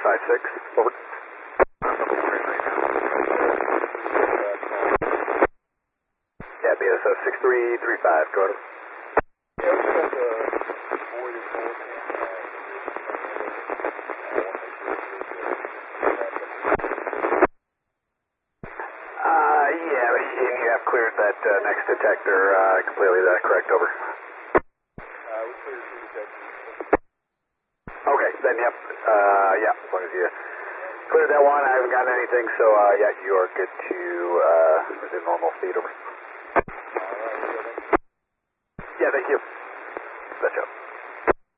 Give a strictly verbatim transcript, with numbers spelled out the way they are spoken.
five six, over. Yeah, B S S six three three five, go ahead. Uh, yeah, and you have cleared that uh, next detector uh, completely, is that correct, over? Okay, then yep, uh, yeah, as long as you cleared that one, I haven't gotten anything, so uh, yeah, you are good to uh, resume normal speed, over. Yeah, thank you. That's up.